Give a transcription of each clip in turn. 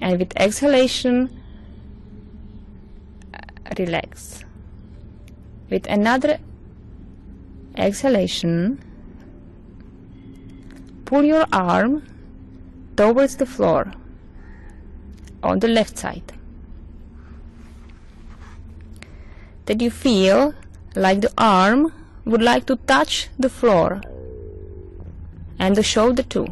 And with exhalation, relax. With another exhalation, pull your arm towards the floor on the left side. That you feel like the arm would like to touch the floor and the shoulder too.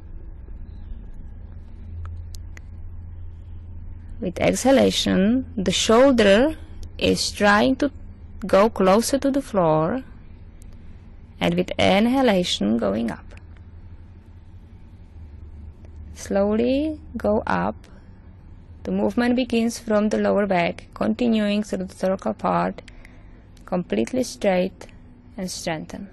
With exhalation, the shoulder is trying to go closer to the floor, and with inhalation going up. Slowly go up. The movement begins from the lower back, continuing through the thoracic part, completely straight and strengthen.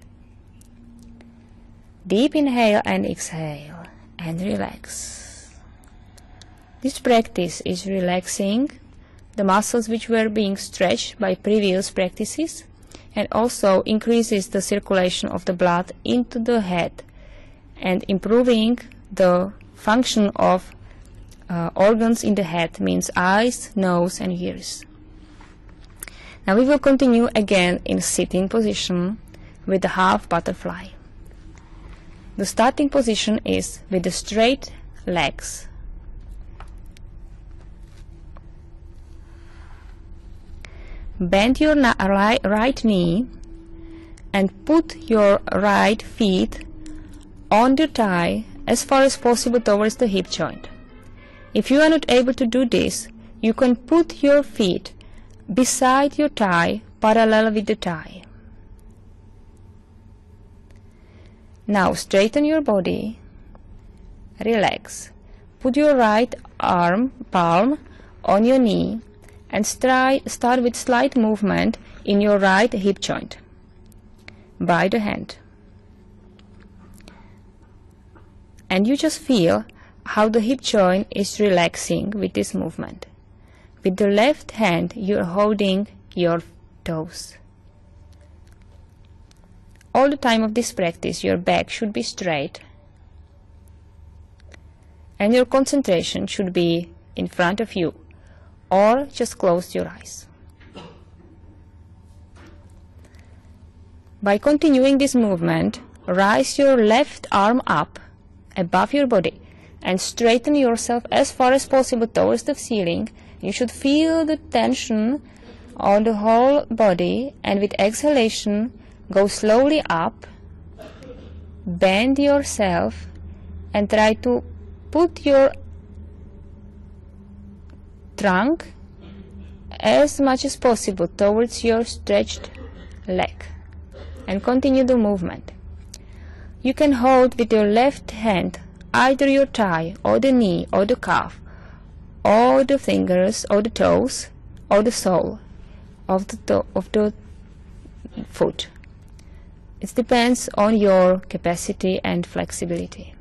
Deep inhale and exhale, and relax. This practice is relaxing the muscles which were being stretched by previous practices, and also increases the circulation of the blood into the head and improving the function of organs in the head, means eyes, nose and ears. Now we will continue again in sitting position with the half butterfly. The starting position is with the straight legs. Bend your right knee and put your right feet on the thigh as far as possible towards the hip joint. If you are not able to do this, you can put your feet beside your thigh, parallel with the thigh. Now straighten your body, relax. Put your right arm, palm, on your knee and start with slight movement in your right hip joint by the hand. And you just feel how the hip joint is relaxing with this movement. With the left hand you are holding your toes. All the time of this practice your back should be straight and your concentration should be in front of you, or just close your eyes. By continuing this movement, rise your left arm up above your body and straighten yourself as far as possible towards the ceiling. You should feel the tension on the whole body, and with exhalation go slowly up, bend yourself and try to put your trunk as much as possible towards your stretched leg and continue the movement. You can hold with your left hand either your thigh or the knee or the calf or the fingers or the toes or the sole of the foot. It depends on your capacity and flexibility.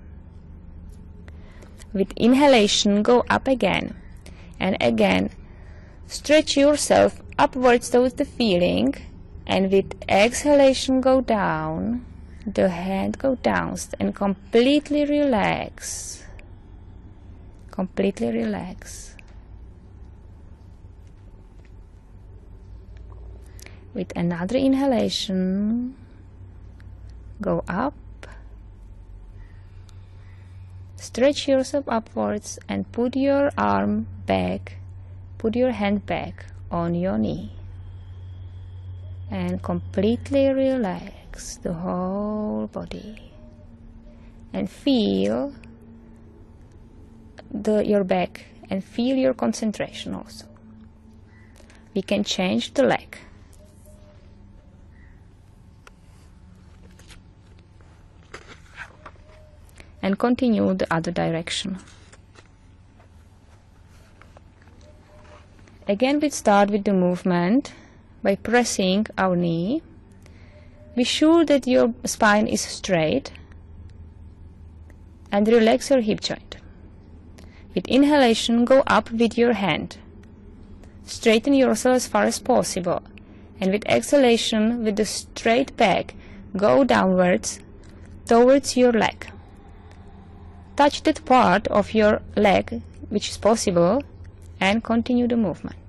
With inhalation go up again and again. Stretch yourself upwards towards the ceiling, and with exhalation go down, the hand go down and completely relax. Completely relax. With another inhalation, go up, stretch yourself upwards and put your arm back, put your hand back on your knee and completely relax the whole body and feel your back and feel your concentration also. We can change the leg. And continue the other direction. Again we start with the movement by pressing our knee. Be sure that your spine is straight and relax your hip joint. With inhalation go up with your hand. Straighten yourself as far as possible, and with exhalation with the straight back go downwards towards your leg. Touch that part of your leg which is possible, and continue the movement.